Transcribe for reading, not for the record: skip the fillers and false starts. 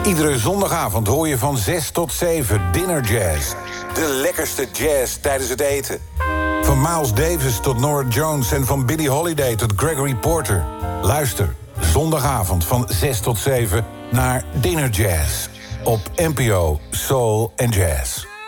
Iedere zondagavond hoor je van 6 tot 7 Dinner Jazz. De lekkerste jazz tijdens het eten. Van Miles Davis tot Norah Jones en van Billie Holiday tot Gregory Porter. Luister zondagavond van 6 tot 7 naar Dinner Jazz. Op NPO Soul and Jazz.